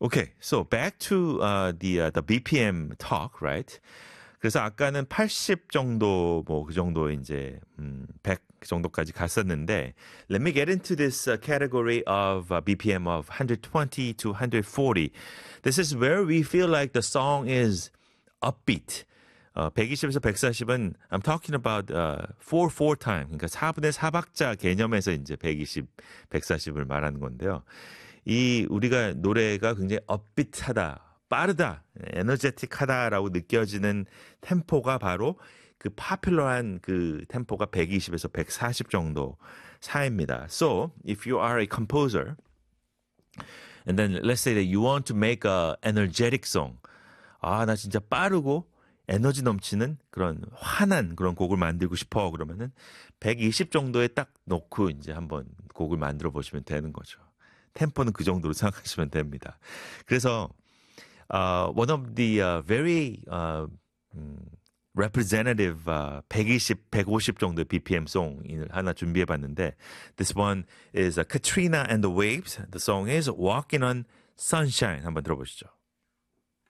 Okay, so back to the BPM talk, right? 그래서 아까는 80 정도 뭐 그 정도 이제 100 정도까지 갔었는데 let me get into this category of BPM of 120 to 140. This is where we feel like the song is upbeat. 120에서 140은 I'm talking about 4/4 time. 그러니까 4분의 4박자 개념에서 이제 120, 140을 말하는 건데요. 이 우리가 노래가 굉장히 업비트하다. 빠르다, 에너제틱하다라고 느껴지는 템포가 바로 그 파퓰러한 그 템포가 120에서 140 정도 사이입니다. So, if you are a composer, and then let's say that you want to make a energetic song. 아, 나 진짜 빠르고 에너지 넘치는 그런 환한 그런 곡을 만들고 싶어. 그러면은 120 정도에 딱 놓고 이제 한번 곡을 만들어 보시면 되는 거죠. 템포는 그 정도로 생각하시면 됩니다. 그래서 one of the very representative 120, 150 정도의 BPM 송을 하나 준비해봤는데 this one is Katrina and the Waves. The song is Walking on Sunshine. 한번 들어보시죠.